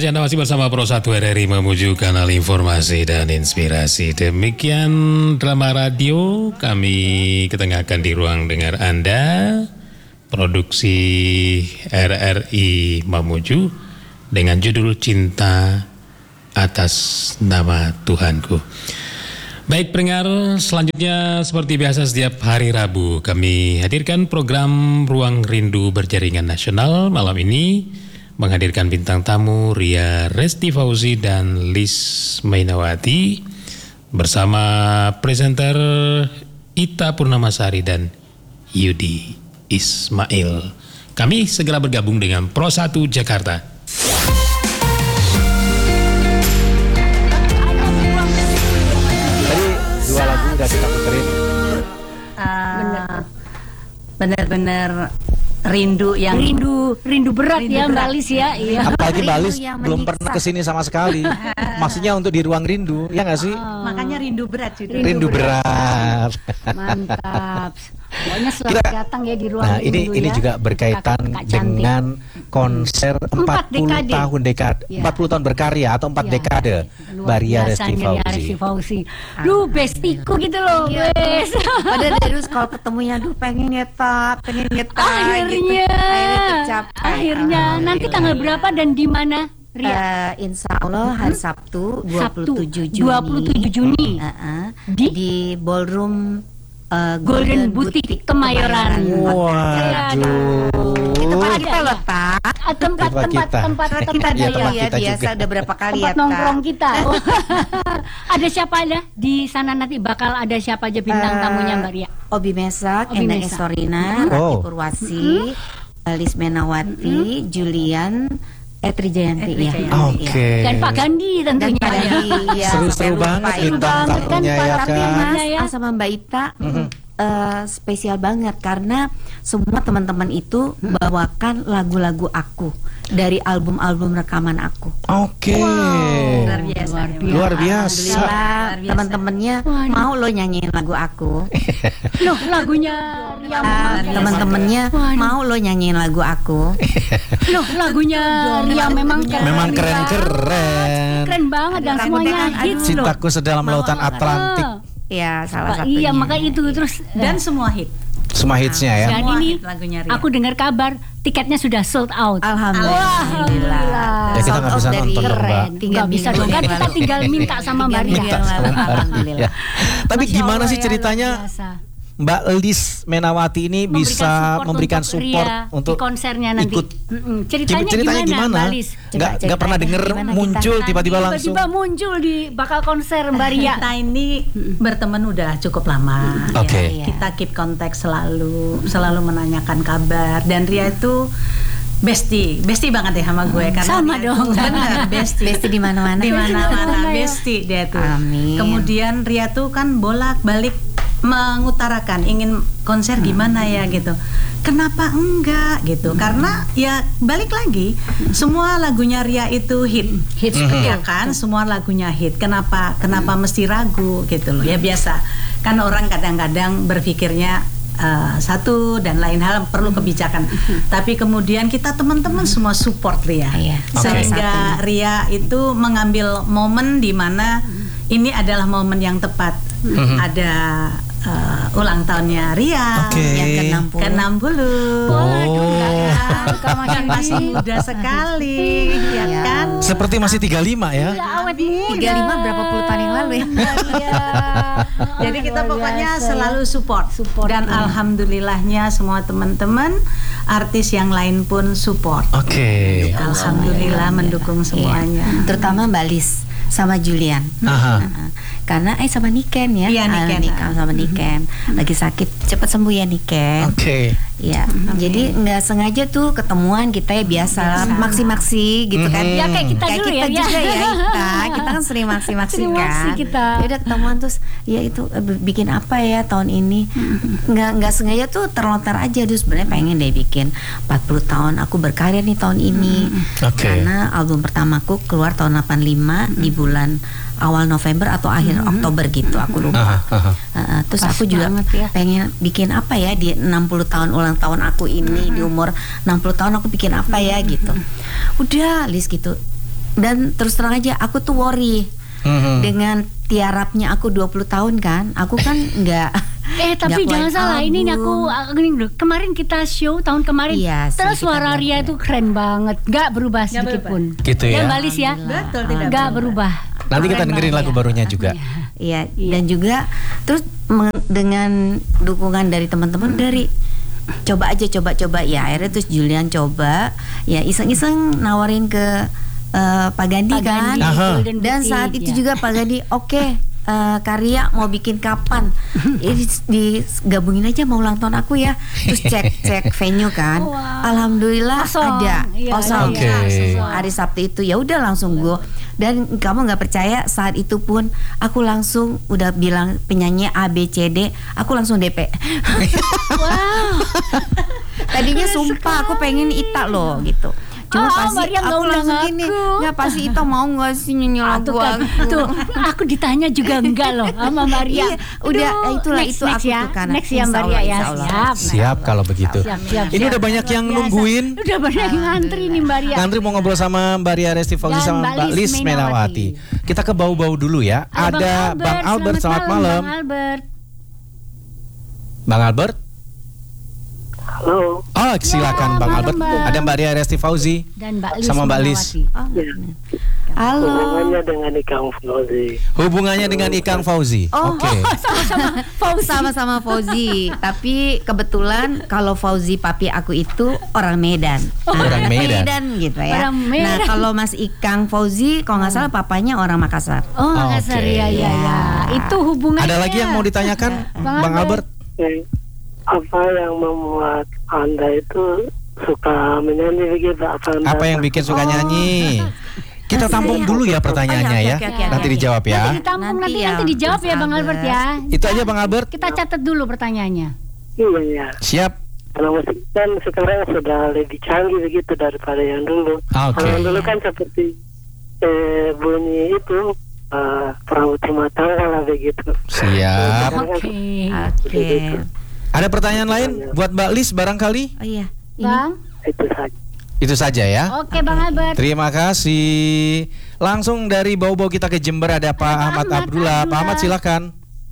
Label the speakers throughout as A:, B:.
A: kasih, Anda masih bersama Pro 1 RRI memuju kanal informasi dan inspirasi. Demikian drama radio kami ketengahkan di ruang dengar Anda. Produksi RRI Mamuju dengan judul Cinta Atas Nama Tuhanku. Baik pendengar, selanjutnya seperti biasa setiap hari Rabu kami hadirkan program Ruang Rindu Berjaringan Nasional. Malam ini menghadirkan bintang tamu Ria Resti Fauzi dan Lis Mainawati bersama presenter Ita Purnamasari dan Yudi Ismail. Kami segera bergabung dengan Pro 1 Jakarta.
B: Tadi dua lagu udah kita puterin.
C: Benar-benar rindu berat ya Mbak Lis ya. Iya.
B: Apalagi Mbak Lis belum pernah kesini sama sekali. Maksudnya untuk di ruang rindu, ya nggak sih?
C: Makanya rindu berat juga.
B: Rindu berat.
C: Mantap. Pokoknya selamat datang ya di ruang rindu.
B: Ini juga berkaitan dengan konser 40 tahun dekade. 40 tahun berkarya atau 4 dekade Mbak Ria Resti
C: Fauzi. Duh, bestiku gitu loh, Bes.
D: Padahal terus kalau ketemunya pengen nyetak
C: Akhirnya nanti tanggal berapa dan di mana?
D: Insya Allah hari Sabtu 27 Juni di Ballroom
C: Golden Boutique Kemayoran.
B: Waduh.
D: Itu tempat kita loh, Pak.
C: Tempat
D: kita biasa udah berapa kali ya,
C: tempat nongkrong kita. Ada siapa ada di sana nanti? Bakal ada siapa aja bintang tamunya Mbak Ria?
D: Obi Mesak, Endang Esorina, Rati Purwasi, Lis Mainawati, Julian, Etri Jayanti ya.
B: Oke.
C: Dan Pak Gandhi tentunya.
B: Seru-seru banget bintang tamunya ya kan.
D: Mas sama Mbak Ita spesial banget karena semua teman-teman itu bawakan lagu-lagu aku dari album-album rekaman aku.
B: Oke. Luar biasa.
D: Teman-temannya mau lo nyanyiin lagu aku.
C: Loh, lagunya
D: teman-temannya mau lo nyanyiin lagu aku.
C: Loh, lagunya Ria memang
B: keren
C: banget dan semuanya hits loh.
B: Cintaku Sedalam Lautan Atlantik.
D: Ya, salah satunya.
C: Iya, maka itu terus
E: dan semua hit.
B: Semua hitsnya ya.
C: Dan ini aku dengar kabar tiketnya sudah sold out.
D: Alhamdulillah.
B: Ya kita nggak bisa nonton dong, Mbak.
C: Nggak bisa dong, kan kita tinggal minta sama Mbak Ria.
D: Alhamdulillah.
B: Tapi gimana sih ceritanya Mbak Lis Mainawati ini bisa memberikan support untuk
C: di konsernya nanti.
B: Ikut.
C: Ceritanya gimana Mbak Lis?
B: Nggak pernah denger muncul tiba-tiba langsung.
C: Tiba-tiba muncul di bakal konser Mbak Ria.
E: Kita ini berteman udah cukup lama.
B: Oke.
E: Kita keep kontak selalu menanyakan kabar, dan Ria itu Besti banget ya sama gue karena
C: sama dong.
E: Bener, besti
D: di mana-mana.
E: Besti dia tuh.
D: Amin.
E: Kemudian Ria tuh kan bolak-balik mengutarakan ingin konser gimana ya gitu. Kenapa enggak gitu? Karena ya balik lagi semua lagunya Ria itu hits ya kan? Semua lagunya hit. Kenapa mesti ragu gitu loh? Ya biasa. Kan orang kadang-kadang berpikirnya satu dan lain hal perlu kebijakan. Tapi kemudian kita teman-teman semua support Ria. Sehingga Ria itu mengambil momen di mana ini adalah momen yang tepat. Ada ulang tahunnya Ria yang ke-60. Kan masih muda sekali ya kan.
B: Seperti masih 35 ya.
D: 35 berapa puluh tahun yang lalu ya.
E: Jadi kita pokoknya selalu support. Dan alhamdulillahnya semua teman-teman artis yang lain pun support.
B: Oke.
E: Alhamdulillah mendukung semuanya.
D: Terutama Mbak Lis sama Julian. Karena sama Niken ya.
E: Iya, Niken.
D: Sama Niken. Lagi sakit, cepat sembuh ya Niken.
B: Oke.
D: Ya, jadi nggak sengaja tuh ketemuan kita ya biasa maksi-maksi gitu kan.
C: Ya kayak kita dulu
D: kita
C: ya.
D: juga ya kita kan sering maksi-maksi kan.
C: Kita.
D: Ya udah ketemuan terus ya itu bikin apa ya tahun ini. Nggak sengaja tuh terlontar aja terus sebenarnya pengen deh bikin 40 tahun aku berkarya nih tahun ini. Karena album pertamaku keluar tahun 85 di bulan awal November atau akhir Oktober gitu, aku lupa. Terus pas aku juga pengen bikin apa ya di 60 tahun ulang tahun aku ini, di umur 60 tahun aku bikin apa ya gitu. Udah Lis gitu, dan terus terang aja aku tuh worry dengan tiarapnya aku 20 tahun kan. Aku kan nggak
C: tapi jangan salah, ini aku kemarin kita show tahun kemarin.
D: Iya,
C: terus suara Ria itu keren banget, nggak berubah sedikit pun.
B: Gitu ya.
C: Dan Balis ya,
E: Betul, tidak
C: nggak berubah.
B: Nanti kita dengerin lagu barunya juga.
D: Iya, dan juga terus dengan dukungan dari teman-teman dari coba ya, akhirnya terus Julian coba ya iseng-iseng nawarin ke Pak Gandhi kan. Dan saat itu juga Pak Gandhi Karya mau bikin kapan? Digabungin aja mau ulang tahun aku ya. Terus cek venue kan. Alhamdulillah ada kosong. Hari Sabtu itu ya udah langsung gue. Dan kamu nggak percaya saat itu pun aku langsung udah bilang penyanyi A B C D, aku langsung DP.
C: Wow.
D: Tadinya sumpah aku pengen Ita loh gitu. Cuma pasti aku langsung gini, nggak pasti Ita mau nggak sih nyanyi lagu
C: tuh, aku ditanya juga enggak loh sama Maria.
D: Udah itulah itu aku
C: ya.
D: tuh kan.
C: Next ya Maria ya.
B: Siap kalau begitu. Ini udah banyak yang nungguin.
C: Udah banyak yang ngantri nih Maria.
B: Ngantri mau ngobrol sama Mbak Ria Resti Fauzi sama Mbak Lis Menawati. Kita ke bau-bau dulu ya. Ada Bang Albert, selamat malam. Bang Albert.
F: Halo.
B: Oh, silakan Bang Albert. Ada Mbak Ria Resti Fauzi
C: dan Mbak Lis
B: sama Mbak Lis.
D: Halo.
F: Hubungannya dengan Ikang Fauzi.
B: Hubungannya dengan Ikang Fauzi. Oke.
D: Sama-sama Fauzi. Tapi kebetulan kalau Fauzi papi aku itu orang Medan.
B: Orang Medan
D: gitu ya. Nah, kalau Mas Ikang Fauzi kalau nggak salah papanya orang Makassar.
C: Oh, Makassar ya. Itu hubungannya.
B: Ada lagi yang mau ditanyakan Bang Albert?
F: Apa yang membuat Anda itu suka menyanyi begitu?
B: Apa yang bikin suka nyanyi? Kita tampung dulu ya pertanyaannya ya. Nanti dijawab ya.
C: Nanti dijawab ya Bang Albert ya.
B: Itu aja Bang Albert.
C: Kita catat dulu pertanyaannya.
F: Iya.
B: Siap.
F: Kalau musik kan sekarang sudah lebih canggih begitu daripada yang dulu. Kalau yang dulu kan seperti bunyi itu perahu rumah tangga lah begitu.
B: Siap.
C: Oke.
B: Ada pertanyaan lain buat Mbak Lis barangkali?
D: Oh iya.
C: Bang.
F: Itu saja
B: ya.
C: Oke Bang Albert.
B: Terima kasih. Langsung dari bau-bau kita ke Jember ada Pak Ahmad Abdullah. Pak Ahmad silakan.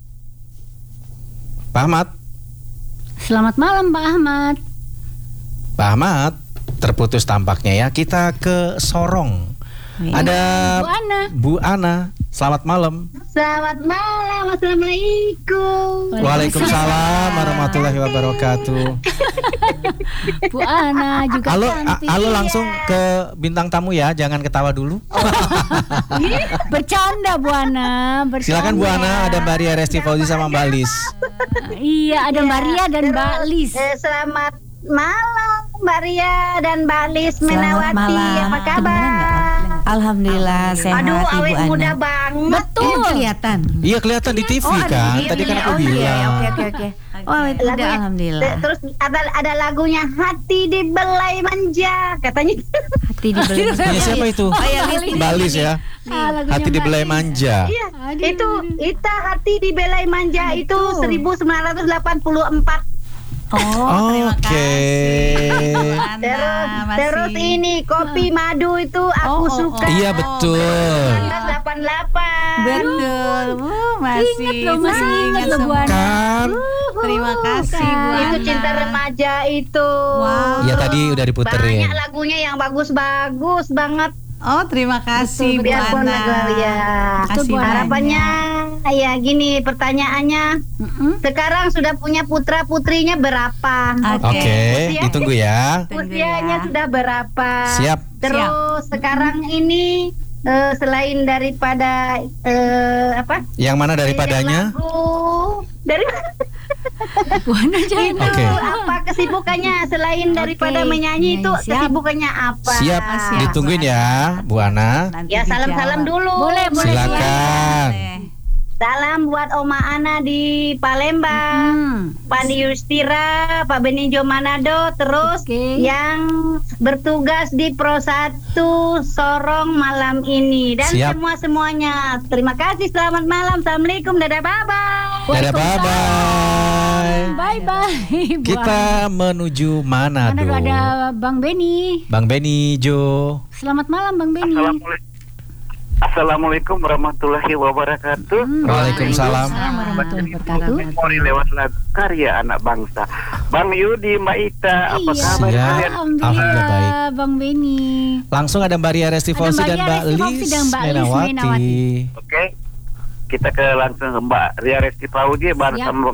B: Pak Ahmad.
C: Selamat malam Pak Ahmad.
B: Pak Ahmad terputus tampaknya ya. Kita ke Sorong. Ada Bu Ana. Selamat malam.
G: Selamat malam. Assalamualaikum.
B: Waalaikumsalam warahmatullahi wabarakatuh.
C: Bu Ana juga
B: halo langsung ke bintang tamu ya, jangan ketawa dulu.
C: Bercanda Bu Ana.
B: Silakan Bu Ana, ada Mbak Ria Resti Fauzi sama Mbak Lis.
C: Iya, ada Mbak Ria dan Mbak Lis.
G: Selamat malam Mbak Ria dan Mbak Lis Menawati. Apa kabar?
D: Alhamdulillah sehat Ibu Ana.
G: Awet muda banget.
C: Betul.
D: Kelihatan.
B: Iya kelihatan di TV kan. Tadi kan aku bilang.
D: Oke. Oh itu udah alhamdulillah.
G: Terus ada lagunya Hati Dibelai Manja katanya.
D: Hati Dibelai Manja.
B: Punya siapa itu? Mbak Lis ya. Hati Dibelai Manja.
G: Iya. Itu Hati Dibelai Manja itu 1984.
D: Terima kasih.
G: Terus ini Kopi Madu itu aku suka.
B: Iya betul.
G: 1988.
D: Betul. Masih
C: ingat loh Bu Ana.
B: Kan.
D: Terima kasih Bu Ana.
G: Itu Cinta Remaja itu.
B: Iya tadi udah diputerin.
G: Banyak lagunya yang bagus-bagus banget.
D: Oh terima kasih Bu Ana.
G: Harapannya ya gini pertanyaannya. Sekarang sudah punya putra putrinya berapa?
B: Oke, ditunggu ya.
G: Usianya sudah berapa?
B: Siap.
G: Terus sekarang ini selain daripada apa?
B: Yang mana daripadanya?
G: Dari
C: itu
G: apa kesibukannya selain daripada menyanyi itu kesibukannya apa?
B: Siap. Ditungguin ya Bu Ana.
G: Ya salam-salam dulu.
C: Boleh.
B: Silakan.
G: Salam buat Oma Ana di Palembang, Pak Yustira, Pak Benijo Manado, terus yang bertugas di Pro 1 Sorong malam ini dan semuanya. Terima kasih, selamat malam, assalamualaikum, dadah bye-bye.
B: Dadah bye-bye.
C: Bye-bye.
B: Kita menuju Manado.
C: Ada Bang Beni.
B: Bang Beni Jo.
C: Selamat malam Bang Beni.
F: Assalamualaikum.
H: Assalamualaikum warahmatullahi wabarakatuh.
B: Waalaikumsalam
C: warahmatullahi wabarakatuh.
H: Memori lewat lagu karya anak bangsa. Bang Yudi, Mbak Ita, apa kabar kalian?
C: Alhamdulillah baik. Bang Beni.
B: Langsung ada Mbak Ria Restivosi dan Mbak Lis Menawati.
H: Oke. Kita langsung ke Mbak Ria Restivosi bersama